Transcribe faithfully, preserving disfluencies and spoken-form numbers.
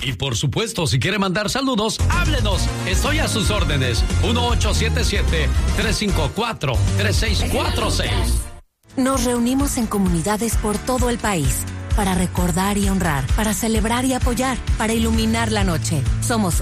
Y por supuesto, si quiere mandar saludos, háblenos. Estoy a sus órdenes. uno ocho siete siete, tres cinco cuatro, tres seis cuatro seis. Nos reunimos en comunidades por todo el país para recordar y honrar, para celebrar y apoyar, para iluminar la noche. Somos